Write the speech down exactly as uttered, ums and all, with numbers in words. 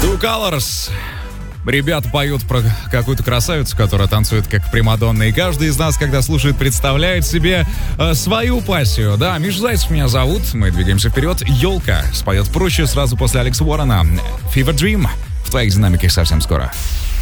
Two Colors. Ребята поют про какую-то красавицу, которая танцует как примадонна. И каждый из нас, когда слушает, представляет себе э, свою пассию. Да, Миша Зайцев меня зовут. Мы двигаемся вперед. Ёлка споет проще сразу после Алекса Уоррена. Fever Dream в твоих динамиках совсем скоро.